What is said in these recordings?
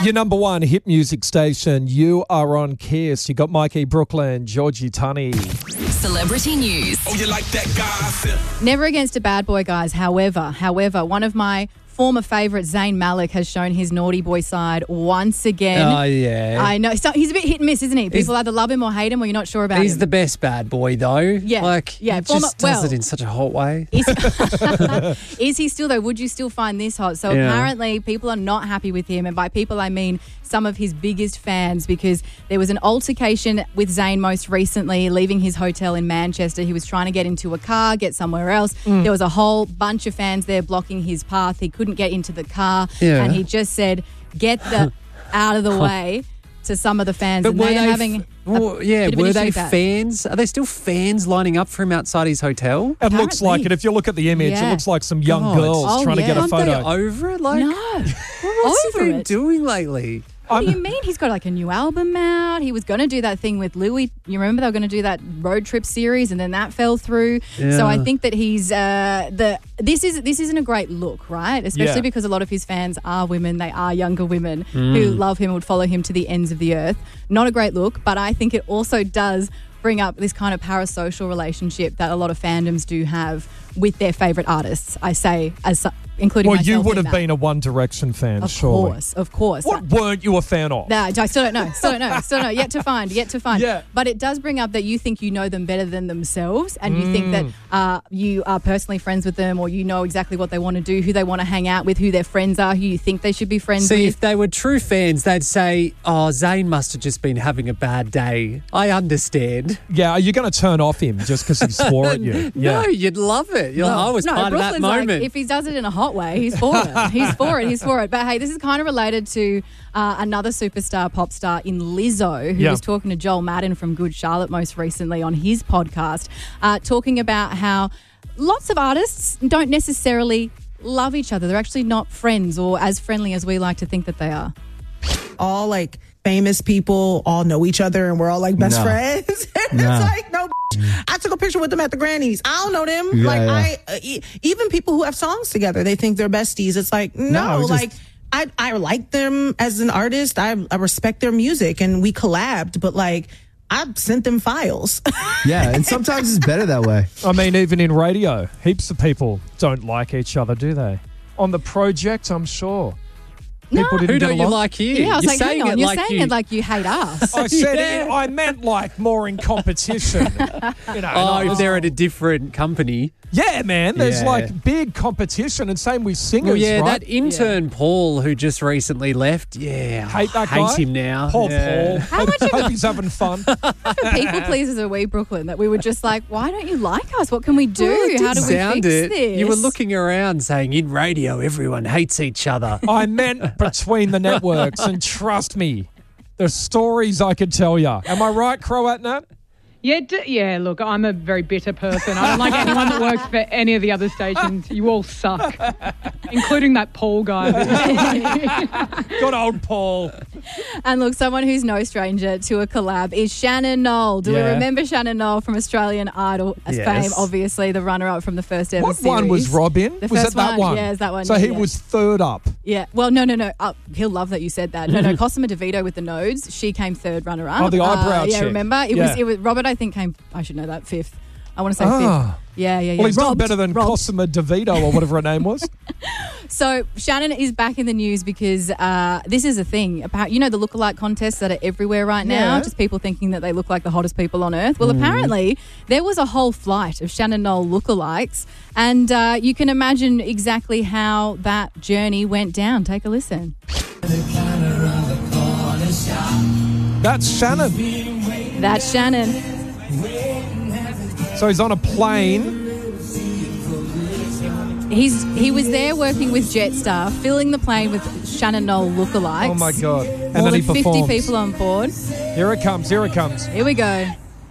Your number one hit music station. You are on Kiss. You got Mikey Brooklyn, Georgie Tunney. Celebrity news. Oh, you like that gossip? Never against a bad boy, guys. However, one of my former favourites, Zayn Malik, has shown his naughty boy side once again. Oh, yeah. I know. So he's a bit hit and miss, isn't he? People either love him or hate him, or you're not sure about him. He's the best bad boy, though. Yeah. He just does it in such a hot way. Is he still, though? Would you still find this hot? So apparently people are not happy with him. And by people, I mean some of his biggest fans, because there was an altercation with Zayn most recently, leaving his hotel in Manchester. He was trying to get into a car, get somewhere else. There was a whole bunch of fans there blocking his path. He couldn't get into the car. Yeah. And he just said, get the out of the way to some of the fans. But and were they are they having were they fans? Are they still fans lining up for him outside his hotel? It looks like it. If you look at the image, it looks like some young girls trying to get a Aren't photo. they over it? Like, No. what's he Over been it. doing lately? What do you mean? He's got like a new album out. He was going to do that thing with Louis. You remember they were going to do that road trip series, and then that fell through. Yeah. So I think that he's this isn't a great look, right? Especially because a lot of his fans are women. They are younger women who love him and would follow him to the ends of the earth. Not a great look, but I think it also does bring up this kind of parasocial relationship that a lot of fandoms do have with their favourite artists. I say, including myself. Well, you would in have that. been a One Direction fan, surely. Of course. What weren't you a fan of? No, I still don't know. Yet to find. Yeah. But it does bring up that you think you know them better than themselves, and you think that you are personally friends with them, or you know exactly what they want to do, who they want to hang out with, who their friends are, who you think they should be friends with. See, if they were true fans, they'd say, oh, Zayn must have just been having a bad day. I understand. Yeah, are you going to turn off him just because he swore at you? Yeah. No, you'd love it. I was part of that Brooklyn's like, moment. if he does it in a hot way, he's for it. He's for it. But hey, this is kind of related to another superstar pop star in Lizzo, who was talking to Joel Madden from Good Charlotte most recently on his podcast, talking about how lots of artists don't necessarily love each other. They're actually not friends or as friendly as we like to think that they are. All like famous people all know each other and we're all like best friends. It's like, no, I took a picture with them at the Grammys. I don't know them. Even people who have songs together, they think they're besties. It's like, I like them as an artist. I respect their music and we collabed, but like, I sent them files. Yeah, and sometimes it's better that way. I mean, even in radio, heaps of people don't like each other, do they? On the project, I'm sure. People didn't Who get don't you along. like here? Yeah, I was You're like, saying hang on, it you're like saying it like you hate us. I said I meant like more in competition. if they're at a different company. Yeah, man. There's Yeah. like big competition, and same with singers, Well, yeah, right? that intern Paul who just recently left. Yeah, Hate that guy? hate him now. Poor Yeah. Paul. How much of Hope he's having fun. people pleasers are we, Brooklyn, that we were just like, why don't you like us? What can we do? Well, it How did do we sound fix it. this? You were looking around saying, in radio, everyone hates each other. I meant between the networks, and trust me, the stories I could tell you. Am I right, Croat Nat? Yeah, look, I'm a very bitter person. I don't like anyone that works for any of the other stations. You all suck, including that Paul guy. Good old Paul. And look, someone who's no stranger to a collab is Shannon Knoll. Do we Yeah. remember Shannon Knoll from Australian Idol Yes. fame? Obviously, the runner-up from the first ever What series. one was Rob in? The Was first it that one? Yeah, it's that one. So yeah, he yeah. was third up. Yeah. Well, no. He'll love that you said that. No. Cosima DeVito with the nodes. She came third runner-up. Oh, the eyebrow Yeah, chick. remember? It Yeah. was Robert, I think, came, I should know that, fifth. I want to say Ah. fifth. Yeah. Well, he's not Robbed. better than Robbed. Cosima DeVito or whatever her name was. So Shannon is back in the news because this is a thing. You know the lookalike contests that are everywhere right now? Yeah. Just people thinking that they look like the hottest people on earth. Well, apparently there was a whole flight of Shannon Knoll lookalikes, and you can imagine exactly how that journey went down. Take a listen. That's Shannon. That's Shannon. So he's on a plane. He was there working with Jetstar, filling the plane with Shannon Knoll lookalikes. Oh, my God. And More then than he 50 performs. people on board. Here it comes. Here it comes. Here we go.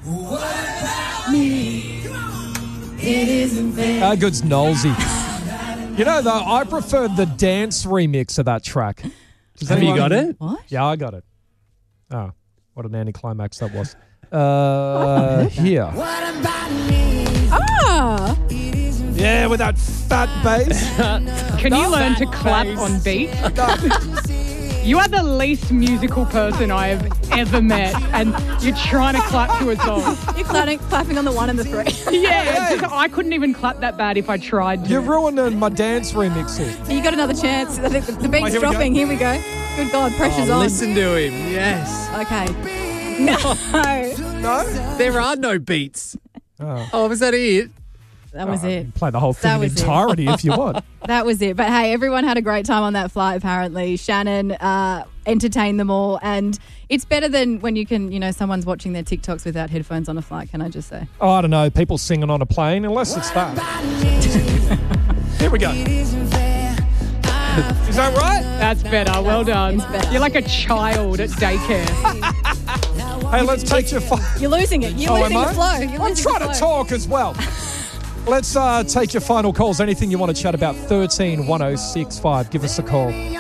It isn't fair. How good's Knowlesy? You know, though, I preferred the dance remix of that track. Have you got it? What? Yeah, I got it. Oh, what an anticlimax that was. Here. Ah! Yeah, with that fat bass. Can you learn to clap on beat? You are the least musical person I have ever met, and you're trying to clap to a song. You're clapping on the 1 and the 3. Yeah, I couldn't even clap that bad if I tried to. You're ruining my dance remixes. You got another chance. I think the beat's dropping. Here we go. Good God, pressure's on. Listen to him. Yes. Okay. No. No? There are no beats. Oh, was that it? That was it. Play the whole thing That in was it. entirety if you want. That was it. But hey, everyone had a great time on that flight, apparently. Shannon entertained them all. And it's better than when you can, someone's watching their TikToks without headphones on a flight, can I just say? Oh, I don't know. People singing on a plane, unless it's that. Here we go. Is that right? That's better. Well done. It's better. You're like a child at daycare. Hey, let's take your You're losing it. You're losing am I? the flow. You're I'm losing trying the to flow. talk as well. Let's take your final calls. Anything you want to chat about, 13 1065. Give us a call.